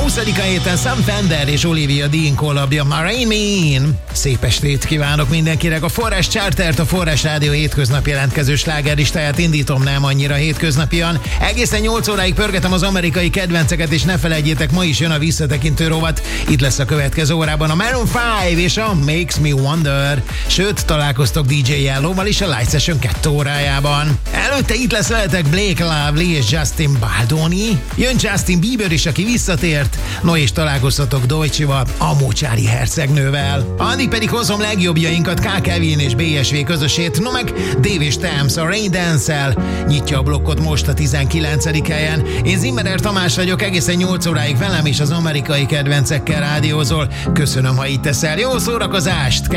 20. héten Sam Fender és Olivia Dean kollabja Rain Me In. Szép estét kívánok mindenkinek. A Forrás Chartert, a Forrás Rádió hétköznap jelentkező slágerlistáját indítom nem annyira hétköznapian. Egészen 8 óráig pörgetem az amerikai kedvenceket, és ne felejtjétek, ma is jön a visszatekintő rovat. Itt lesz a következő órában a Maroon 5 és a Makes Me Wonder. Sőt, találkoztok DJ Yellowval is a Light Session 2 órájában. Előtte itt lesz veletek Blake Lively és Justin Baldoni. Jön Justin Bieber is, aki visszatért. No, és találkoztatok Deutschival, a Mocsári hercegnővel. Addig pedig hozom legjobbjainkat, K. Kevin és BSV közösét, no meg Dave és Tams a Rain Dance-el. Nyitja a blokkot most a 19. helyen. Én Zimmerer Tamás vagyok, egészen 8 óráig velem és az amerikai kedvencekkel rádiózol. Köszönöm, ha itt teszel. Jó szórakozást!